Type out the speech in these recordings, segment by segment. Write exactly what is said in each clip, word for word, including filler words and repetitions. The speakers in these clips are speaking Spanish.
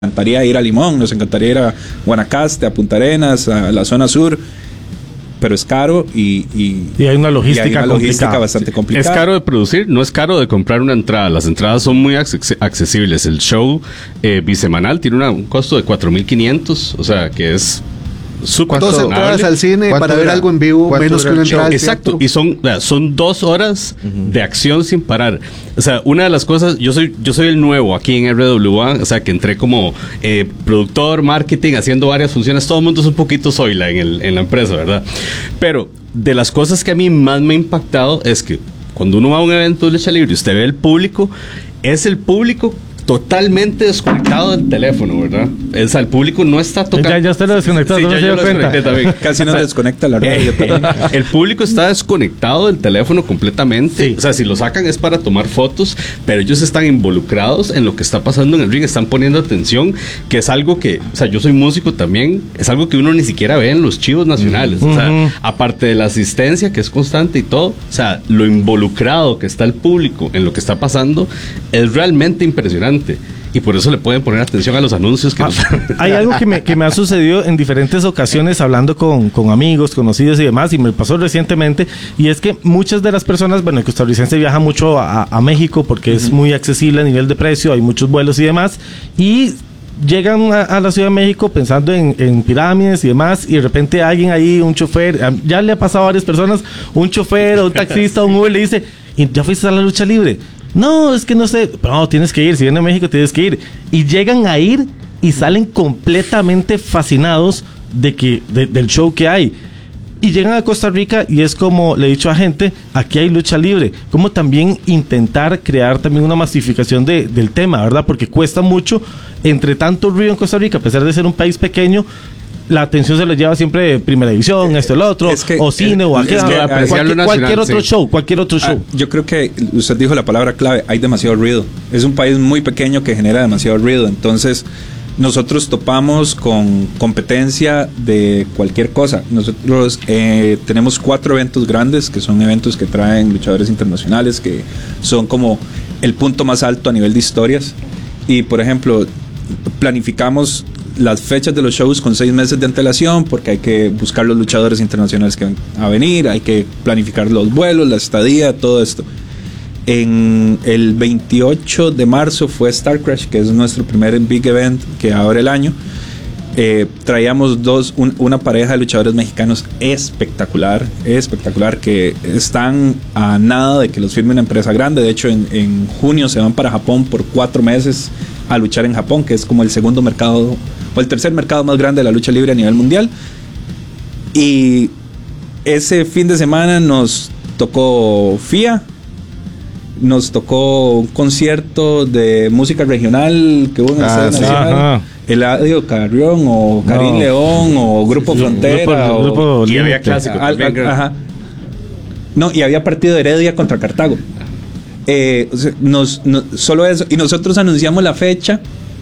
encantaría ir a Limón, nos encantaría ir a Guanacaste, a Punta Arenas, a la zona sur, pero es caro y, y, y hay una logística, y hay una logística bastante complicada. Es caro de producir, no es caro de comprar una entrada. Las entradas son muy acces- accesibles. El show eh, bisemanal tiene una, un costo de cuatro mil quinientos, o sea que es súper dos entradas al cine para ver algo en vivo, menos que una entrada al Exacto, teatro. y son, son dos horas uh-huh. de acción sin parar. O sea, una de las cosas, yo soy yo soy el nuevo aquí en R W A, o sea, que entré como eh, productor, marketing, haciendo varias funciones. Todo el mundo es un poquito soila en, el, en la empresa, ¿verdad? Pero de las cosas que a mí más me ha impactado es que cuando uno va a un evento de lucha libre y usted ve el público, es el público totalmente desconectado del teléfono, ¿verdad? O sea, el público no está tocando. Ya, ya está desconectado, sí, no se dio cuenta. Casi no desconecta la radio. El público está desconectado del teléfono completamente. Sí. O sea, si lo sacan es para tomar fotos, pero ellos están involucrados en lo que está pasando en el ring, están poniendo atención, que es algo que, o sea, yo soy músico también, es algo que uno ni siquiera ve en los chivos nacionales. Uh-huh. O sea, aparte de la asistencia que es constante y todo, o sea, lo involucrado que está el público en lo que está pasando es realmente impresionante. Y por eso le pueden poner atención a los anuncios que ah, nos... Hay algo que me, que me ha sucedido en diferentes ocasiones hablando con, con amigos, conocidos y demás, y me pasó recientemente, y es que muchas de las personas, bueno, el costarricense viaja mucho a, a México porque uh-huh. es muy accesible a nivel de precio, hay muchos vuelos y demás, y llegan a, a la Ciudad de México pensando en, en pirámides y demás, y de repente alguien ahí, un chofer, ya le ha pasado a varias personas, un chofer o un taxista o un Uber le dice, ¿y ya fuiste a la lucha libre? No, es que no sé, pero no, tienes que ir, si vienes a México tienes que ir. Y llegan a ir y salen completamente fascinados de que, de, del show que hay. Y llegan a Costa Rica y es como le he dicho a gente, aquí hay lucha libre. Como también intentar crear también una masificación de, del tema, ¿verdad? Porque cuesta mucho, entre tanto ruido en Costa Rica, a pesar de ser un país pequeño, la atención se lo lleva siempre Primera División, esto, el otro, es que, o cine, es, o aquel, cualquier, nacional, cualquier otro sí. show, cualquier otro show. Ah, yo creo que usted dijo la palabra clave, hay demasiado ruido. Es un país muy pequeño que genera demasiado ruido, entonces nosotros topamos con competencia de cualquier cosa. Nosotros eh, tenemos cuatro eventos grandes, que son eventos que traen luchadores internacionales, que son como el punto más alto a nivel de historias. Y por ejemplo, planificamos las fechas de los shows con seis meses de antelación porque hay que buscar los luchadores internacionales que van a venir, hay que planificar los vuelos, la estadía, todo esto. En el veintiocho de marzo fue Star Crash, que es nuestro primer big event que abre el año. Eh, traíamos dos, un, una pareja de luchadores mexicanos espectacular, espectacular, que están a nada de que los firme una empresa grande. De hecho, en, en junio se van para Japón por cuatro meses a luchar en Japón, que es como el segundo mercado o el tercer mercado más grande de la lucha libre a nivel mundial. Y ese fin de semana nos tocó F I A, nos tocó un concierto de música regional que hubo en el ah, Estadio sí, Nacional. Ajá. Eladio Carrión o Karim no. León o Grupo sí, Frontera grupo, o, grupo y había clásico al, también, al, ajá. No, y había partido de Heredia contra Cartago. Eh, o sea, nos, no, solo eso. Y nosotros anunciamos la fecha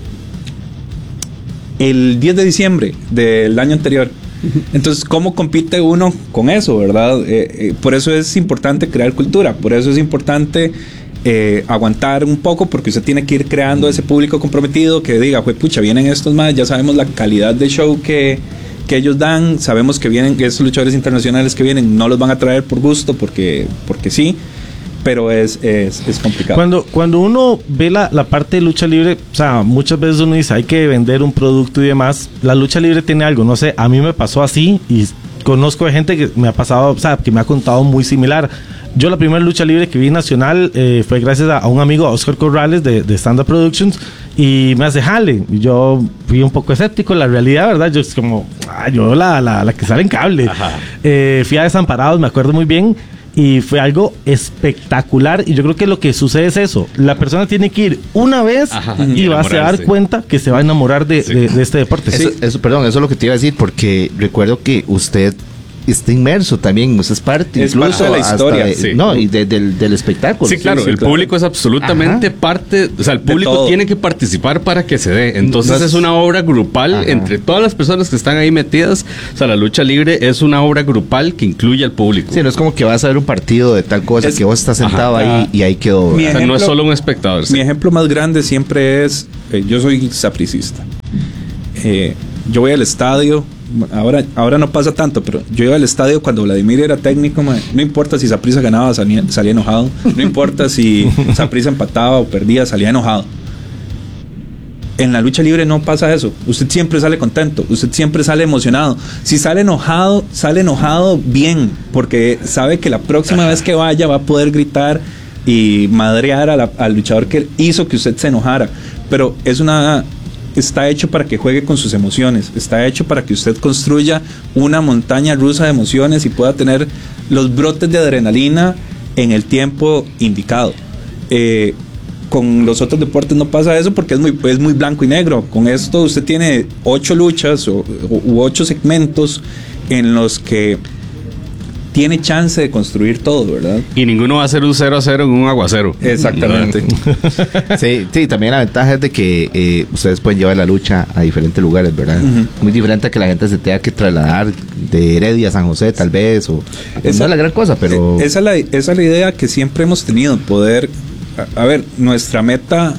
el diez de diciembre del año anterior. Entonces, ¿cómo compite uno con eso, verdad? Eh, eh, por eso es importante crear cultura, por eso es importante eh, aguantar un poco, porque usted tiene que ir creando ese público comprometido que diga, pues pucha, vienen estos más, ya sabemos la calidad de show que, que ellos dan, sabemos que vienen, que esos luchadores internacionales que vienen no los van a traer por gusto, porque, porque sí. Pero es, es, es complicado. Cuando, cuando uno ve la, la parte de lucha libre, o sea, muchas veces uno dice hay que vender un producto y demás. La lucha libre tiene algo, no sé, a mí me pasó así y conozco de gente que me ha pasado, o sea, que me ha contado muy similar. Yo la primera lucha libre que vi nacional eh, fue gracias a, a un amigo, Oscar Corrales de, de Stand Up Productions, y me hace jale. Y yo fui un poco escéptico en la realidad, ¿verdad? Yo es como, ah, yo la, la, la que sale en cable. Eh, fui a Desamparados, me acuerdo muy bien. Y fue algo espectacular. Y yo creo que lo que sucede es eso. La persona tiene que ir una vez Ajá, y, y va a se dar cuenta que se va a enamorar de, sí. de, de este deporte. Eso, sí. eso, perdón, eso es lo que te iba a decir, porque recuerdo que usted está inmerso también, usted es parte es incluso parte de la historia, de, sí. no, y de, del, del espectáculo. Sí, claro, sí, sí, el claro. público es absolutamente Ajá. parte, o sea, el público tiene que participar para que se dé. Entonces no es, es una obra grupal Ajá. entre todas las personas que están ahí metidas. O sea, la lucha libre es una obra grupal que incluye al público. Sí, no es como que vas a ver un partido de tal cosa es, que vos estás sentado Ajá. ahí y ahí quedó. O sea, ejemplo, no es solo un espectador. Mi sí. ejemplo más grande siempre es, eh, yo soy sapricista. Eh, yo voy al estadio, ahora, ahora no pasa tanto, pero yo iba al estadio cuando Vladimir era técnico, man, no importa si Saprissa ganaba, salía, salía enojado, no importa si Saprissa empataba o perdía, salía enojado. En la lucha libre no pasa eso. Usted siempre sale contento, usted siempre sale emocionado. Si sale enojado, sale enojado bien, porque sabe que la próxima vez que vaya va a poder gritar y madrear a la, al luchador que hizo que usted se enojara. Pero es una... está hecho para que juegue con sus emociones, está hecho para que usted construya una montaña rusa de emociones y pueda tener los brotes de adrenalina en el tiempo indicado. Eh, con los otros deportes no pasa eso porque es muy, es muy blanco y negro. Con esto usted tiene ocho luchas o, o, u ocho segmentos en los que tiene chance de construir todo, ¿verdad? Y ninguno va a ser un cero a cero en un aguacero. Exactamente. sí, sí, también la ventaja es de que eh, ustedes pueden llevar la lucha a diferentes lugares, ¿verdad? Uh-huh. Muy diferente a que la gente se tenga que trasladar de Heredia a San José, tal vez, o esa no es la gran cosa, pero... Esa es la, esa es la idea que siempre hemos tenido, poder... A, a ver, nuestra meta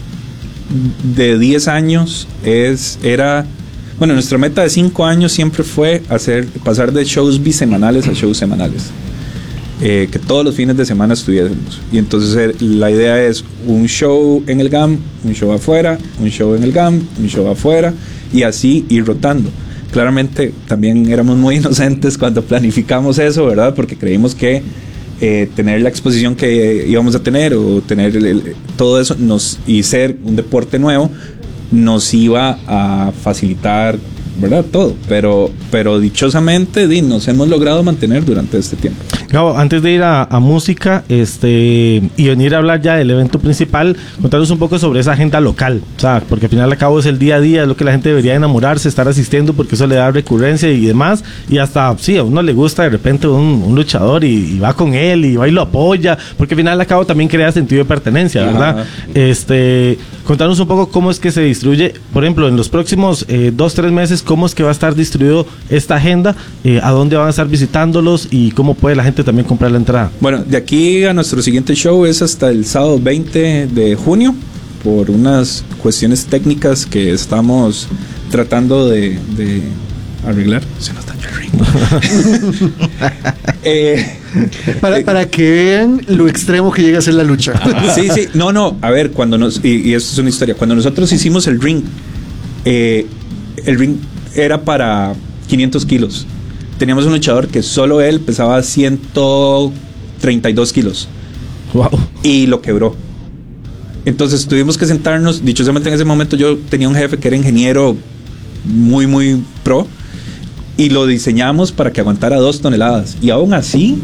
de diez años es, era... Bueno, nuestra meta de cinco años siempre fue hacer, pasar de shows bisemanales a shows semanales. Eh, que todos los fines de semana estuviésemos. Y entonces eh, la idea es un show en el G A M, un show afuera, un show en el G A M, un show afuera, y así ir rotando. Claramente también éramos muy inocentes cuando planificamos eso, ¿verdad? Porque creímos que eh, tener la exposición que íbamos a tener o tener el, el, todo eso nos, y ser un deporte nuevo nos iba a facilitar, ¿verdad? Todo, pero, pero dichosamente di, nos hemos logrado mantener durante este tiempo. Gabo, antes de ir a, a música este y venir a hablar ya del evento principal, contanos un poco sobre esa agenda local, o sea, porque al final al cabo es el día a día, es lo que la gente debería enamorarse, estar asistiendo, porque eso le da recurrencia y demás, y hasta, sí, a uno le gusta de repente un, un luchador y, y va con él y va y lo apoya, porque al final al cabo también crea sentido de pertenencia, ¿verdad? Ajá. Este, contanos un poco cómo es que se distribuye, por ejemplo, en los próximos eh, dos, tres meses, cómo es que va a estar distribuido esta agenda, eh, a dónde van a estar visitándolos y cómo puede la gente también comprar la entrada. Bueno, de aquí a nuestro siguiente show es hasta el sábado veinte de junio, por unas cuestiones técnicas que estamos tratando de, de arreglar. Se nos dañó el ring. eh, para, para que vean lo extremo que llega a ser la lucha. sí, sí, no, no, a ver, cuando nos, y, y esto es una historia, cuando nosotros hicimos el ring, eh, el ring era para quinientos kilos. Teníamos un luchador que solo él pesaba ciento treinta y dos kilos. Wow. Y lo quebró. Entonces tuvimos que sentarnos. Dichosamente en ese momento yo tenía un jefe que era ingeniero muy, muy pro. Y lo diseñamos para que aguantara dos toneladas. Y aún así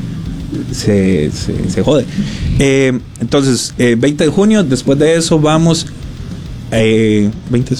se, se, se jode. Eh, entonces, eh, veinte de junio, después de eso vamos... Eh, veinte,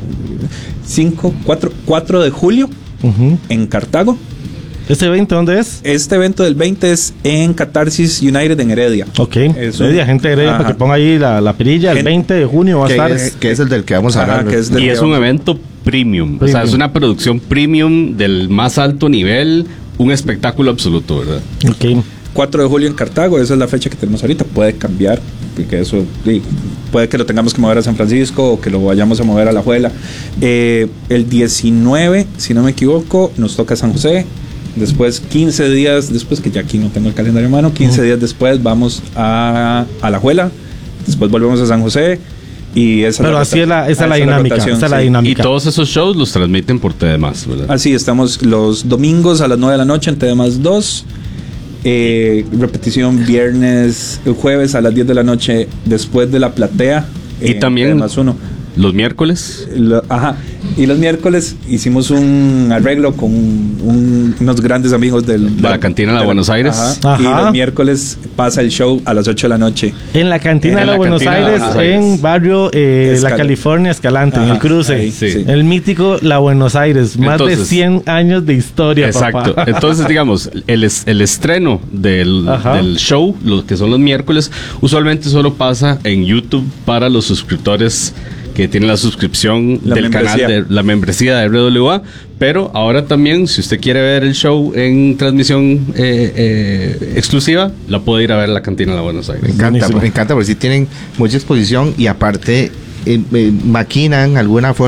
cinco, cuatro, cuatro de julio. Uh-huh. En Cartago. ¿Este evento dónde es? Este evento del veinte es en Catarsis United en Heredia. Ok, es Heredia, un... gente de Heredia, para que ponga ahí la, la perilla. El veinte de junio va a estar. Es, que es el del que vamos a hablar. Ajá, que es y es un evento premium. premium. O sea, es una producción premium del más alto nivel. Un espectáculo absoluto, ¿verdad? Ok. cuatro de julio en Cartago, esa es la fecha que tenemos ahorita. Puede cambiar, porque eso sí, puede que lo tengamos que mover a San Francisco o que lo vayamos a mover a La Juela. Eh, el diecinueve, si no me equivoco, nos toca San José. Después, quince días después, que ya aquí no tengo el calendario en mano, quince uh-huh. días después vamos a, a La Juela. Después volvemos a San José. Y esa Pero es así es la, esa es la dinámica. Esa es la sí. dinámica. Y todos esos shows los transmiten por T D más, ¿verdad? Así, estamos los domingos a las nueve de la noche en T D más dos. Eh, repetición viernes, el jueves a las diez de la noche después de la platea. Y también más uno. los miércoles. Lo, ajá. Y los miércoles hicimos un arreglo con un, unos grandes amigos del, de la cantina de la Buenos Aires. Ajá. Ajá. Y los miércoles pasa el show a las ocho de la noche. En la cantina en de la, la Buenos Aires, Buenos Aires, en barrio eh, Escal- La California Escalante, ajá, en el cruce. Ahí, sí. El mítico La Buenos Aires, más Entonces, de cien años de historia. Exacto. Papá. Entonces, digamos, el, es, el estreno del, del show, lo que son los miércoles, usualmente solo pasa en YouTube para los suscriptores que tienen la suscripción la del membresía. canal de la membresía de R W A, pero ahora también, si usted quiere ver el show en transmisión eh, eh, exclusiva, la puede ir a ver a la cantina de la Buenos Aires. Me encanta, me encanta porque sí tienen mucha exposición y aparte eh, eh, maquinan alguna forma